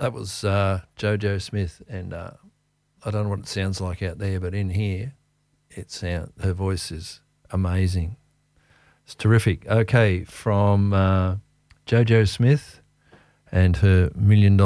That was JoJo Smith, and I don't know what it sounds like out there, but in here, her voice is amazing. It's terrific. Okay, from JoJo Smith and her $1 Million